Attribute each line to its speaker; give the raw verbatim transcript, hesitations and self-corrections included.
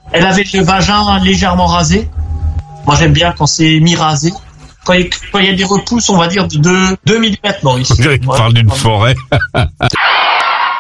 Speaker 1: Elle avait le vagin légèrement rasé. Moi, j'aime bien quand c'est mi-rasé. Quand il, quand il y a des repousses, on va dire de deux millimètres, Maurice.
Speaker 2: On dirait qu'il parle d'une forêt.